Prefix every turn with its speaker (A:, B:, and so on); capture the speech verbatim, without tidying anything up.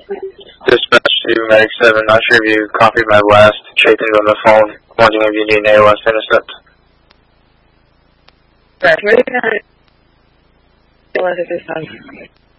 A: Dispatch to Medic seven, not sure if you copied my last check-ins on the phone, wondering if you need an A O S intercept.
B: Right, we're going to at this time.